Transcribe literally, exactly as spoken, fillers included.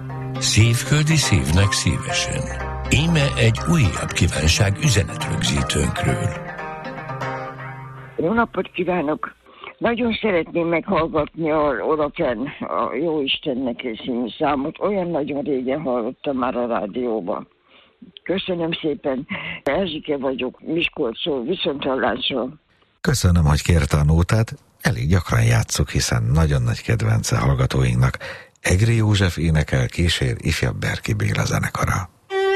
Szívföldi szívnek szívesen. Íme egy újabb kívánság üzenetrögzítőnkről. Jó napot kívánok! Nagyon szeretném meghallgatni a Oraken, a Jóistennek című számot. Olyan nagyon régen hallottam már a rádióban. Köszönöm szépen. Erzsike vagyok, Miskolcról, viszonthallásról. Köszönöm, hogy kérte a nótát. Elég gyakran játsszuk, hiszen nagyon nagy kedvence hallgatóinknak. Egri József énekel, kísér ifjabb Berki Béla zenekara.